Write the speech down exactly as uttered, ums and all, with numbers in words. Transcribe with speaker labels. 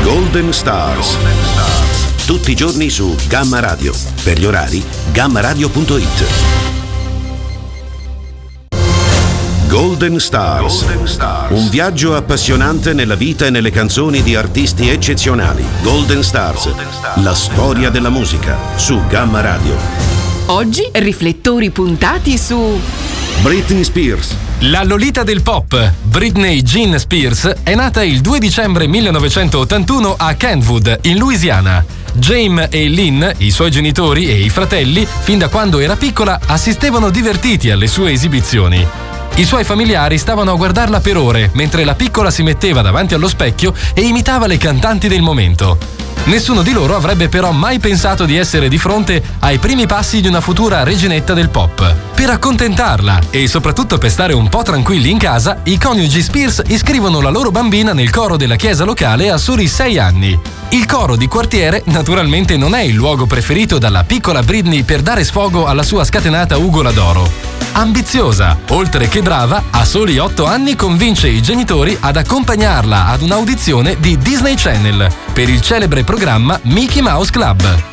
Speaker 1: Golden Stars. Tutti i giorni su Gamma Radio. Per gli orari, gamma radio punto it. Golden Stars. Golden Stars. Un viaggio appassionante nella vita e nelle canzoni di artisti eccezionali. Golden Stars. Golden Stars. La storia della musica su Gamma Radio.
Speaker 2: Oggi riflettori puntati su
Speaker 1: Britney Spears.
Speaker 3: La Lolita del pop, Britney Jean Spears, è nata il due dicembre millenovecentottantuno a Kentwood, in Louisiana. James e Lynn, i suoi genitori e i fratelli, fin da quando era piccola, assistevano divertiti alle sue esibizioni. I suoi familiari stavano a guardarla per ore, mentre la piccola si metteva davanti allo specchio e imitava le cantanti del momento. Nessuno di loro avrebbe però mai pensato di essere di fronte ai primi passi di una futura reginetta del pop. Per accontentarla e soprattutto per stare un po' tranquilli in casa, i coniugi Spears iscrivono la loro bambina nel coro della chiesa locale a soli sei anni. Il coro di quartiere naturalmente non è il luogo preferito dalla piccola Britney per dare sfogo alla sua scatenata ugola d'oro. Ambiziosa, oltre che brava, a soli otto anni convince i genitori ad accompagnarla ad un'audizione di Disney Channel per il celebre programma Mickey Mouse Club.